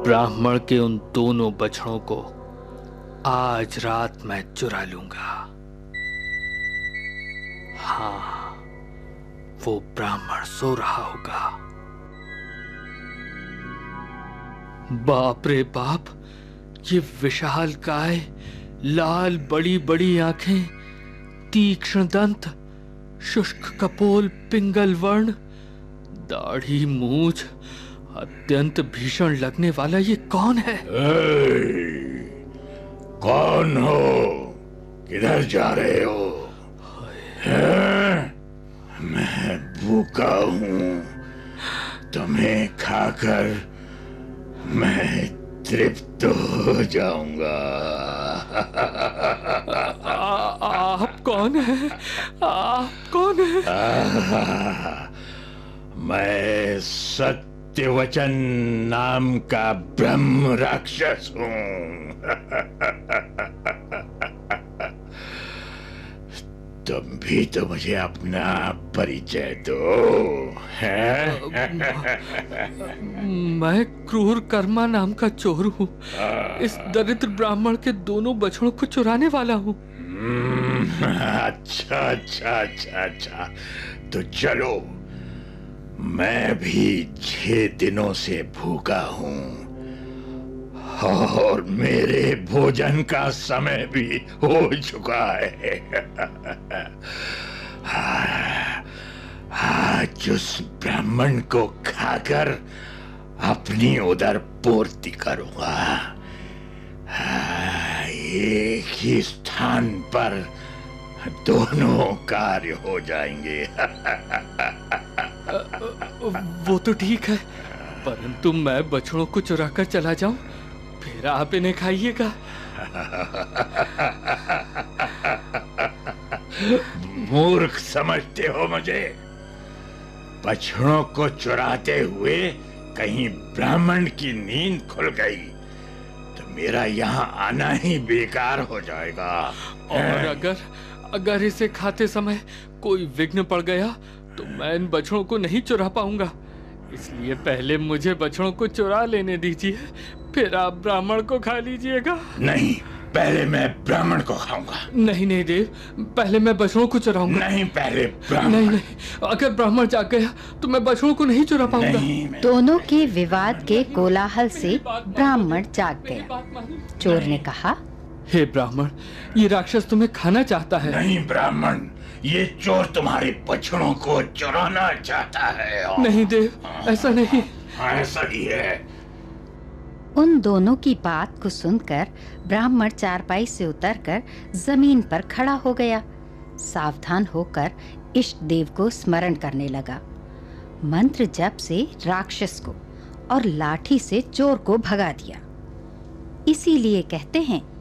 ब्राह्मण के उन दोनों बछड़ों को आज रात मैं चुरा लूंगा। हाँ, वो ब्राह्मण सो रहा होगा। बाप रे बाप, ये विशाल काय, लाल बड़ी बड़ी आंखें, तीक्ष्ण दंत, शुष्क कपोल, पिंगल वर्ण, दाढ़ी मूछ, अत्यंत भीषण लगने वाला ये कौन है? कौन हो? किधर जा रहे हो? मैं भूखा हूं, तुम्हें खाकर मैं तृप्त हो जाऊंगा। आप कौन है? आप कौन है? मैं सत्यवचन नाम का ब्रह्म राक्षस हूं। तुम भी तो मुझे अपना परिचय दो। मैं क्रूर कर्मा नाम का चोर हूँ। इस दरिद्र ब्राह्मण के दोनों बछड़ों को चुराने वाला हूँ। अच्छा अच्छा अच्छा अच्छा, तो चलो, मैं भी 6 दिनों से भूखा हूँ और मेरे भोजन का समय भी हो चुका है। आज उस ब्राह्मण को खाकर अपनी उदर पूर्ति करूंगा। एक ही स्थान पर दोनों कार्य हो जाएंगे। वो तो ठीक है, परंतु मैं बछड़ों को चुरा कर चला जाऊं, फिर आप इन्हें खाइएगा। मूर्ख समझते हो मुझे? बछड़ों को चुराते हुए कहीं ब्राह्मण की नींद खुल गई तो मेरा यहाँ आना ही बेकार हो जाएगा। और अगर इसे खाते समय कोई विघ्न पड़ गया तो मैं इन बछड़ों को नहीं चुरा पाऊंगा। इसलिए पहले मुझे बछड़ों को चुरा लेने दीजिए, फिर आप ब्राह्मण को खा लीजिएगा। नहीं, पहले मैं ब्राह्मण को खाऊंगा। नहीं नहीं देव, पहले मैं बछड़ों को चुराऊंगा। नहीं, पहले ब्राह्मण। नहीं, अगर ब्राह्मण जाग गया तो मैं बछड़ों को नहीं चुरा पाऊंगा। दोनों के विवाद के कोलाहल से ब्राह्मण जाग गया। चोर ने कहा, हे ब्राह्मण, ये राक्षस तुम्हें खाना चाहता है। नहीं ब्राह्मण, ये चोर तुम्हारे बछड़ों को चुराना चाहता है। नहीं देव, ऐसा नहीं। ऐसा ही है। उन दोनों की बात को सुनकर ब्राह्मण चारपाई से उतरकर जमीन पर खड़ा हो गया। सावधान होकर इष्ट देव को स्मरण करने लगा। मंत्र जप से राक्षस को और लाठी से चोर को भगा दिया। इसीलिए कहते हैं,